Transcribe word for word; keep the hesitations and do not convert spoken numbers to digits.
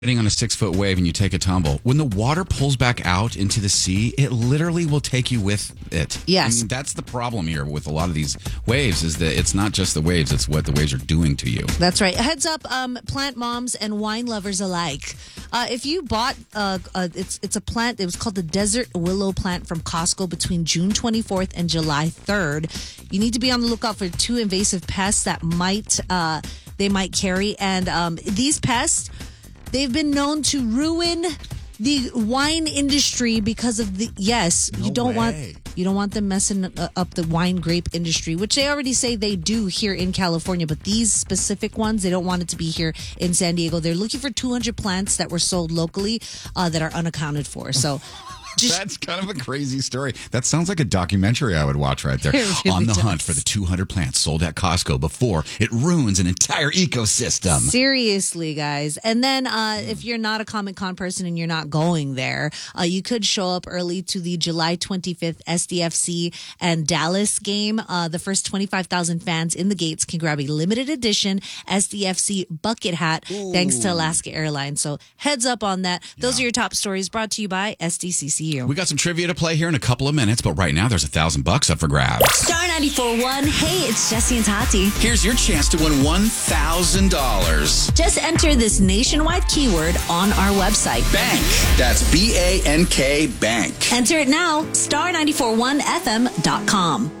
Sitting on a six-foot wave and you take a tumble. When the water pulls back out into the sea, it literally will take you with it. Yes. I mean, that's the problem here with a lot of these waves is that it's not just the waves, it's what the waves are doing to you. That's right. Heads up, um, plant moms and wine lovers alike. Uh, if you bought, uh, uh, it's it's a plant, it was called the Desert Willow plant from Costco between June twenty-fourth and July third. You need to be on the lookout for two invasive pests that might, uh, they might carry. And um, these pests... they've been known to ruin the wine industry because of the yes. No you don't way. want you don't want them messing uh, up the wine grape industry, which they already say they do here in California. But these specific ones, they don't want it to be here in San Diego. They're looking for two hundred plants that were sold locally uh, that are unaccounted for. So. Just, That's kind of a crazy story. That sounds like a documentary I would watch right there. It really On the does. hunt for the two hundred plants sold at Costco before it ruins an entire ecosystem. Seriously, guys. And then uh, if you're not a Comic Con person and you're not going there, uh, you could show up early to the July twenty-fifth S D F C and Dallas game. Uh, the first twenty-five thousand fans in the gates can grab a limited edition S D F C bucket hat Ooh. thanks to Alaska Airlines. So heads up on that. Those Yeah. are your top stories brought to you by S D C C U. We got some trivia to play here in a couple of minutes, but right now there's a thousand bucks up for grabs. Star ninety-four point one. Hey, it's Jesse and Tati. Here's your chance to win one thousand dollars. Just enter this nationwide keyword on our website. Bank. That's B A N K Bank. Enter it now. star nine four one F M dot com.